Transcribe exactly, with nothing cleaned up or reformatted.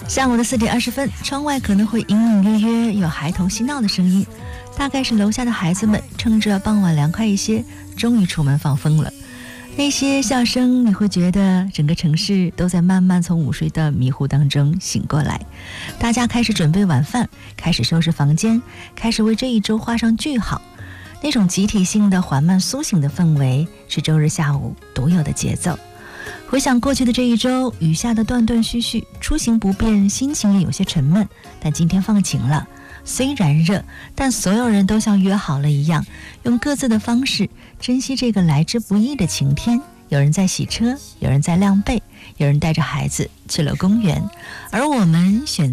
下午的四点二十分，窗外可能会隐隐约约有孩童嬉闹的声音，大概是楼下的孩子们趁着傍晚凉快一些，终于出门放风了。那些笑声，你会觉得整个城市都在慢慢从午睡的迷糊当中醒过来。大家开始准备晚饭，开始收拾房间，开始为这一周画上句号。那种集体性的缓慢苏醒的氛围，是周日下午独有的节奏。回想过去的这一周，雨下的断断续续，出行不便，心情也有些沉闷。但今天放晴了，虽然热，但所有人都像约好了一样，用各自的方式珍惜这个来之不易的晴天。有人在洗车，有人在晾被，有人带着孩子去了公园，而我们选